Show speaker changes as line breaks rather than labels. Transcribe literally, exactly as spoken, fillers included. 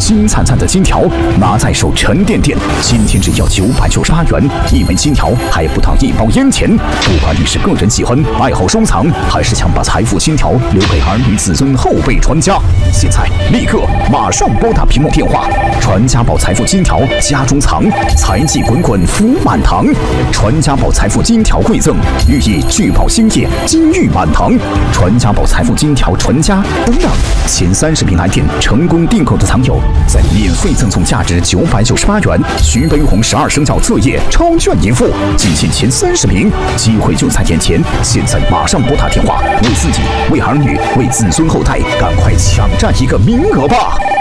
金灿灿的金条，拿在手沉甸甸。今天只要九百九十八元一枚金条，还不到一包烟钱。不管你是个人喜欢、爱好收藏，还是想把财富金条留给儿女子孙、后辈传家，现在立刻马上拨打屏幕电话。传家宝财富金条家中藏，财气滚滚福满堂。传家宝财富金条馈赠，寓意聚宝兴业，金玉满堂。传家宝财富金条传家不让前三十名来电成功订购的藏友，再免费赠送价值九百九十八元徐悲鸿十二生肖册页超券一副。仅限前三十名，机会就在眼前，现在马上拨打电话，为自己、为儿女、为子孙后代，赶快抢占一个名额吧！